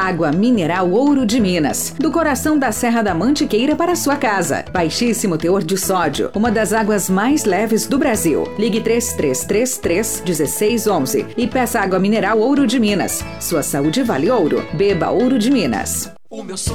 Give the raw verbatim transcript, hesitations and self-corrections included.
Água mineral Ouro de Minas, do coração da Serra da Mantiqueira para sua casa. Baixíssimo teor de sódio, uma das águas mais leves do Brasil. Ligue três três três três, um seis um um e peça água mineral Ouro de Minas. Sua saúde vale ouro. Beba Ouro de Minas. O meu